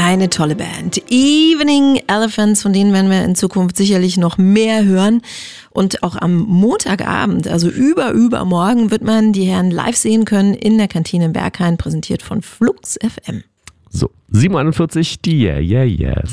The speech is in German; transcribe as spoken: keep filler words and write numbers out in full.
Eine tolle Band. Evening Elephants, von denen werden wir in Zukunft sicherlich noch mehr hören. Und auch am Montagabend, also über übermorgen, wird man die Herren live sehen können in der Kantine in Berghain, präsentiert von Flux F M. So, sieben Uhr einundvierzig, die Yeah, Yeah, Yes.